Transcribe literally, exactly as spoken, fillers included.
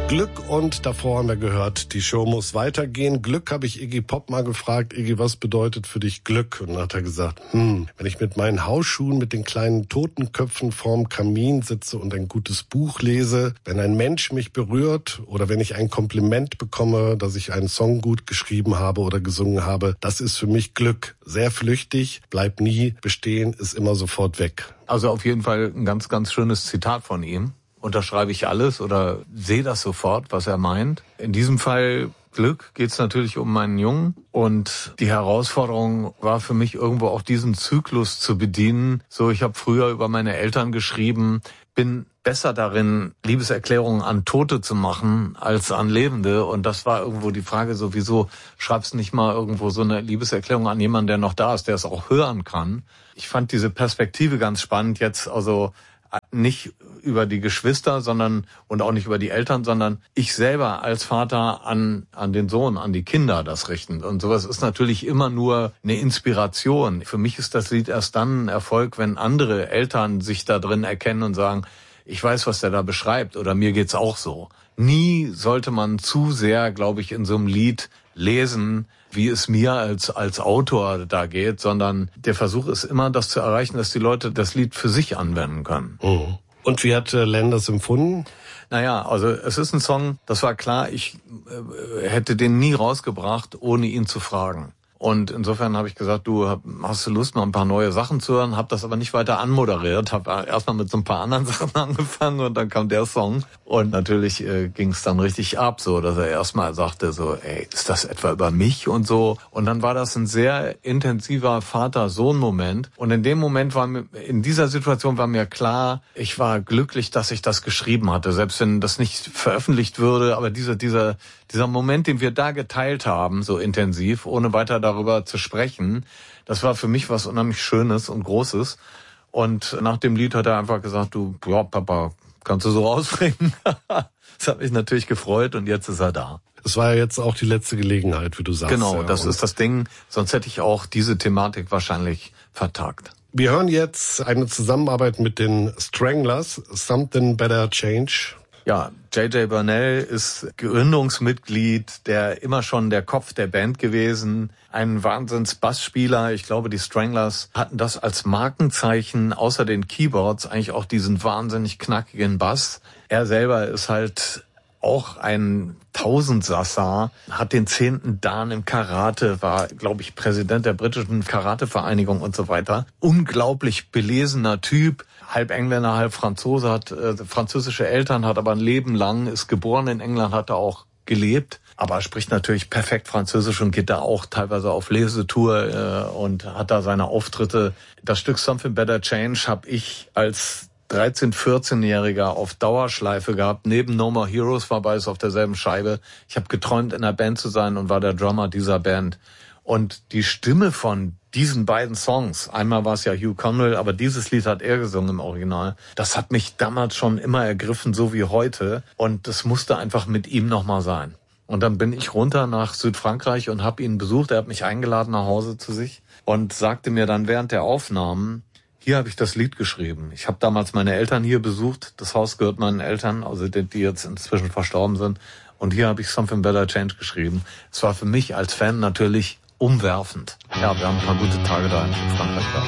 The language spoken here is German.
Glück und davor haben wir gehört, die Show muss weitergehen. Glück habe ich Iggy Pop mal gefragt. Iggy, was bedeutet für dich Glück? Und dann hat er gesagt, hm, wenn ich mit meinen Hausschuhen mit den kleinen Totenköpfen vorm Kamin sitze und ein gutes Buch lese, wenn ein Mensch mich berührt oder wenn ich ein Kompliment bekomme, dass ich einen Song gut geschrieben habe oder gesungen habe, das ist für mich Glück. Sehr flüchtig, bleibt nie bestehen, ist immer sofort weg. Also auf jeden Fall ein ganz, ganz schönes Zitat von ihm. Unterschreibe ich alles oder sehe das sofort, was er meint. In diesem Fall Glück geht es natürlich um meinen Jungen. Und die Herausforderung war für mich irgendwo auch diesen Zyklus zu bedienen. So, ich habe früher über meine Eltern geschrieben, bin besser darin, Liebeserklärungen an Tote zu machen als an Lebende. Und das war irgendwo die Frage, so wieso schreibst du nicht mal irgendwo so eine Liebeserklärung an jemanden, der noch da ist, der es auch hören kann. Ich fand diese Perspektive ganz spannend jetzt, also nicht über die Geschwister, sondern und auch nicht über die Eltern, sondern ich selber als Vater an an den Sohn, an die Kinder das richten. Und sowas ist natürlich immer nur eine Inspiration. Für mich ist das Lied erst dann ein Erfolg, wenn andere Eltern sich da drin erkennen und sagen, ich weiß, was der da beschreibt oder mir geht's auch so. Nie sollte man zu sehr, glaube ich, in so einem Lied lesen, wie es mir als als Autor da geht, sondern der Versuch ist immer, das zu erreichen, dass die Leute das Lied für sich anwenden können. Oh. Und wie hat äh, Len das empfunden? Naja, also es ist ein Song, das war klar, ich äh, hätte den nie rausgebracht, ohne ihn zu fragen. Und insofern habe ich gesagt, du hast du Lust, mal ein paar neue Sachen zu hören, habe das aber nicht weiter anmoderiert, habe erstmal mit so ein paar anderen Sachen angefangen und dann kam der Song. Und natürlich äh, ging es dann richtig ab, so dass er erstmal sagte so, ey, ist das etwa über mich und so. Und dann war das ein sehr intensiver Vater-Sohn-Moment. Und in dem Moment war mir, in dieser Situation war mir klar, ich war glücklich, dass ich das geschrieben hatte, selbst wenn das nicht veröffentlicht würde. Aber dieser dieser dieser Moment, den wir da geteilt haben, so intensiv, ohne weiter darüber zu sprechen, das war für mich was unheimlich Schönes und Großes. Und nach dem Lied hat er einfach gesagt, du, ja, Papa, kannst du so rausbringen? Das hat mich natürlich gefreut und jetzt ist er da. Es war ja jetzt auch die letzte Gelegenheit, wie du sagst. Genau, ja, das ist das Ding. Sonst hätte ich auch diese Thematik wahrscheinlich vertagt. Wir hören jetzt eine Zusammenarbeit mit den Stranglers, Something Better Change. Ja, J J Burnell ist Gründungsmitglied, der immer schon der Kopf der Band gewesen, ein Wahnsinns-Bassspieler. Ich glaube, die Stranglers hatten das als Markenzeichen, außer den Keyboards, eigentlich auch diesen wahnsinnig knackigen Bass. Er selber ist halt auch ein Tausendsassa, hat den zehnten Dan im Karate, war, glaube ich, Präsident der britischen Karatevereinigung und so weiter. Unglaublich belesener Typ, halb Engländer, halb Franzose, hat äh, französische Eltern, hat aber ein Leben lang, ist geboren in England, hat er auch gelebt, aber spricht natürlich perfekt Französisch und geht da auch teilweise auf Lesetour äh, und hat da seine Auftritte. Das Stück Something Better Change habe ich als dreizehn-, vierzehnjähriger auf Dauerschleife gehabt. Neben No More Heroes war beides auf derselben Scheibe. Ich habe geträumt, in einer Band zu sein und war der Drummer dieser Band. Und die Stimme von diesen beiden Songs, einmal war es ja Hugh Connell, aber dieses Lied hat er gesungen im Original, das hat mich damals schon immer ergriffen, so wie heute. Und das musste einfach mit ihm nochmal sein. Und dann bin ich runter nach Südfrankreich und habe ihn besucht. Er hat mich eingeladen nach Hause zu sich und sagte mir dann während der Aufnahmen, hier habe ich das Lied geschrieben. Ich habe damals meine Eltern hier besucht. Das Haus gehört meinen Eltern, also die, die jetzt inzwischen verstorben sind. Und hier habe ich Something Better Change geschrieben. Es war für mich als Fan natürlich umwerfend. Ja, wir haben ein paar gute Tage da in Frankreich gehabt.